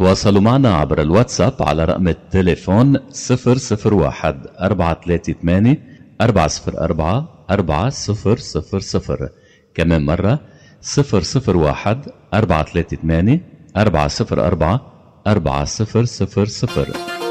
تواصلوا معنا عبر الواتساب على رقم التليفون 001 438 404 4000. كمان مرة 001 438 404 4000.